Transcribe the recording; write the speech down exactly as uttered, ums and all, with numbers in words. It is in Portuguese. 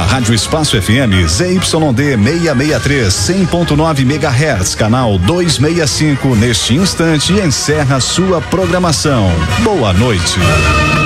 Rádio Espaço F M Z Y D seiscentos e sessenta e três, cem ponto nove megahertz, canal duzentos e sessenta e cinco, neste instante encerra sua programação. Boa noite.